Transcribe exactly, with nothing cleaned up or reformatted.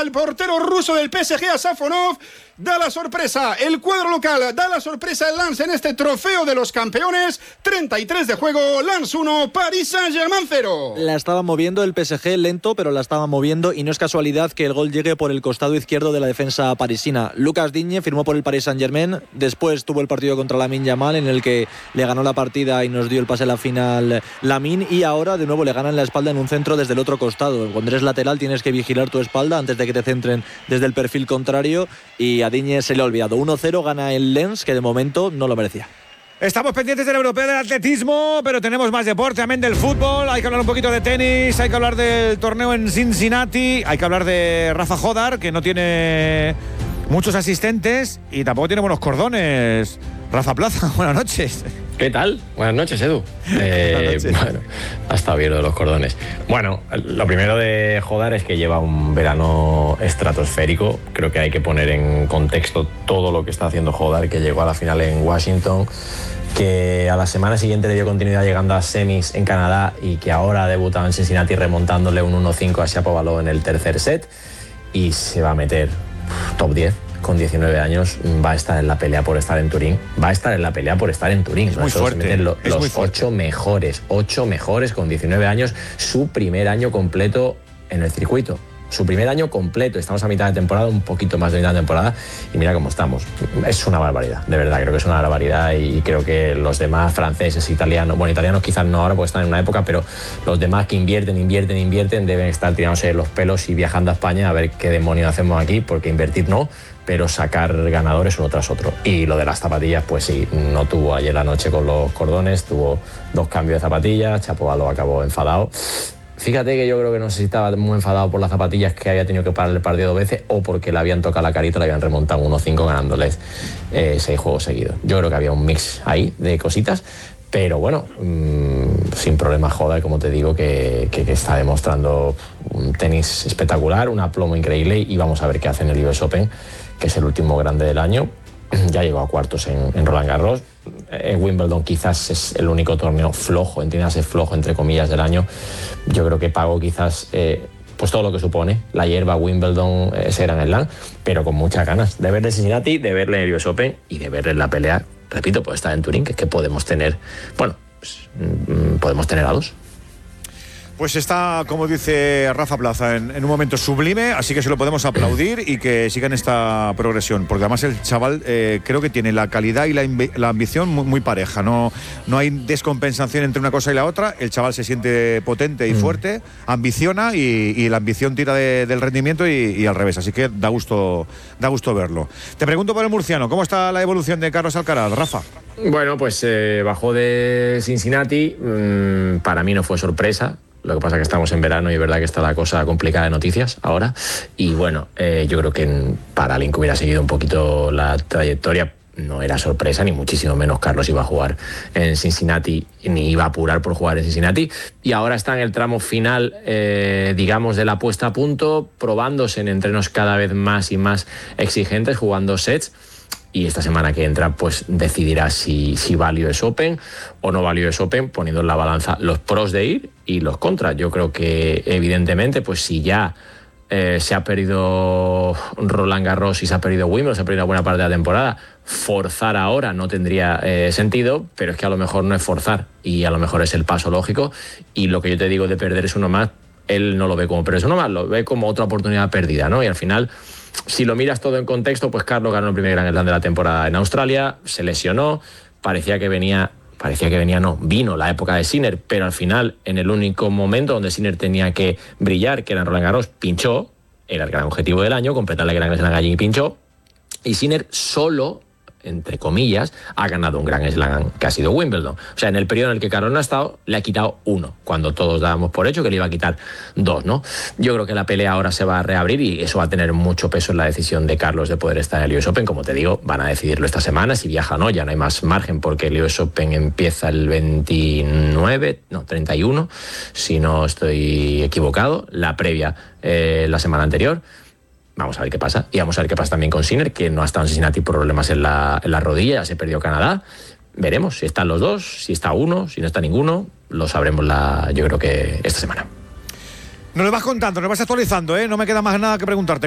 el portero ruso del P S G, a Safonov, da la sorpresa. El cuadro local da la sorpresa al Lens en este trofeo de los campeones. treinta y tres de juego, Lens uno, Paris Saint-Germain cero. La estaba moviendo el P S G, lento, pero la estaba moviendo, y no es casualidad que el gol llegue por el costado izquierdo de la defensa parisina. Lucas Digne firmó por el Paris Saint-Germain, después tuvo el partido contra Lamine Yamal, en el que le ganó la partida y nos dio el pase a la final Lamine, y ahora de nuevo le ganan la espalda en un centro desde el otro costado. Cuando eres lateral tienes que vigilar tu espalda antes de que te centren desde el perfil contrario, y a Digne se le ha olvidado. uno cero gana el Lens, que de momento no lo merecía. Estamos pendientes del europeo del atletismo, pero tenemos más deporte, también del fútbol. Hay que hablar un poquito de tenis, hay que hablar del torneo en Cincinnati, hay que hablar de Rafa Jodar, que no tiene muchos asistentes y tampoco tiene buenos cordones. Rafa Plaza, buenas noches. ¿Qué tal? Buenas noches, Edu. Eh, Buenas noches. Bueno, ha estado bien lo de los cordones. Bueno, lo primero de Jodar es que lleva un verano estratosférico. Creo que hay que poner en contexto todo lo que está haciendo Jodar, que llegó a la final en Washington, que a la semana siguiente le dio continuidad llegando a semis en Canadá y que ahora ha debutado en Cincinnati remontándole un uno cinco a Shapovalov en el tercer set, y se va a meter top diez. Con diecinueve años va a estar en la pelea por estar en Turín. Va a estar en la pelea por estar en Turín. Es muy Solo fuerte. Se meten lo, es los muy fuerte. ocho mejores, ocho mejores con diecinueve años. Su primer año completo en el circuito. Su primer año completo. Estamos a mitad de temporada, un poquito más de mitad de temporada, y mira cómo estamos. Es una barbaridad, de verdad, creo que es una barbaridad, y creo que los demás franceses, italianos, bueno, italianos quizás no ahora porque están en una época, pero los demás que invierten, invierten, invierten, deben estar tirándose los pelos y viajando a España a ver qué demonios hacemos aquí, porque invertir no, pero sacar ganadores uno tras otro. Y lo de las zapatillas, pues sí, no tuvo ayer la noche con los cordones, tuvo dos cambios de zapatillas, Shapovalov acabó enfadado. Fíjate que yo creo que no sé si estaba muy enfadado por las zapatillas, que había tenido que parar el partido dos veces, o porque le habían tocado la carita, le habían remontado uno cinco ganándoles eh, seis juegos seguidos. Yo creo que había un mix ahí de cositas, pero bueno, mmm, sin problemas Jodar, como te digo, que, que, que está demostrando un tenis espectacular, un aplomo increíble, y vamos a ver qué hace en el U S Open, que es el último grande del año. Ya llegó a cuartos en, en Roland Garros. En Wimbledon quizás es el único torneo flojo, entiéndase flojo entre comillas, del año. Yo creo que pagó quizás eh, pues todo lo que supone la hierba, Wimbledon, ese Grand Slam, pero con muchas ganas de verle en Cincinnati, de verle en el U S Open y de verle en la pelea, repito, pues estar en Turín, que es que podemos tener, bueno, pues, mm, podemos tener a dos. Pues está, como dice Rafa Plaza, en, en un momento sublime, así que se lo podemos aplaudir y que siga en esta progresión, porque además el chaval eh, creo que tiene la calidad y la, la ambición muy, muy pareja, no, no hay descompensación entre una cosa y la otra. El chaval se siente potente y mm. fuerte, ambiciona, y, y la ambición tira de, del rendimiento y, y al revés, así que da gusto, da gusto verlo. Te pregunto por el murciano, ¿cómo está la evolución de Carlos Alcaraz, Rafa? Bueno, pues eh, bajó de Cincinnati, mmm, para mí no fue sorpresa. Lo que pasa es que estamos en verano y es verdad que está la cosa complicada de noticias ahora. Y bueno, eh, yo creo que para alguien que hubiera seguido un poquito la trayectoria, no era sorpresa, ni muchísimo menos Carlos iba a jugar en Cincinnati, ni iba a apurar por jugar en Cincinnati. Y ahora está en el tramo final, eh, digamos, de la puesta a punto, probándose en entrenos cada vez más y más exigentes, jugando sets. Y esta semana que entra, pues decidirá si, si va al U S Open o no va al U S Open, poniendo en la balanza los pros de ir y los contras. Yo creo que, evidentemente, pues si ya eh, se ha perdido Roland Garros y se ha perdido Wimbledon, se ha perdido buena parte de la temporada, forzar ahora no tendría eh, sentido, pero es que a lo mejor no es forzar y a lo mejor es el paso lógico. Y lo que yo te digo de perder es uno más, él no lo ve como perder es uno más, lo ve como otra oportunidad perdida, ¿no? Y al final, si lo miras todo en contexto, pues Carlos ganó el primer Grand Slam de la temporada en Australia, se lesionó, parecía que venía, parecía que venía, no, vino la época de Sinner, pero al final, en el único momento donde Sinner tenía que brillar, que era en Roland Garros, pinchó, era el gran objetivo del año, completarle el Grand Slam allí y pinchó, y Sinner solo, entre comillas, ha ganado un Grand Slam que ha sido Wimbledon. O sea, en el periodo en el que Carlos no ha estado, le ha quitado uno, cuando todos dábamos por hecho que le iba a quitar dos, ¿no? Yo creo que la pelea ahora se va a reabrir y eso va a tener mucho peso en la decisión de Carlos de poder estar en el U S Open. Como te digo, van a decidirlo esta semana, si viaja o no, ya no hay más margen porque el U S Open empieza el veintinueve, no, treinta y uno, si no estoy equivocado, la previa eh, la semana anterior. Vamos a ver qué pasa. Y vamos a ver qué pasa también con Sinner, que no ha estado en Cincinnati por problemas en la, en la rodilla, ya se perdió Canadá. Veremos si están los dos, si está uno, si no está ninguno. Lo sabremos la, yo creo que esta semana. Nos lo vas contando, nos vas actualizando, ¿eh? No me queda más nada que preguntarte.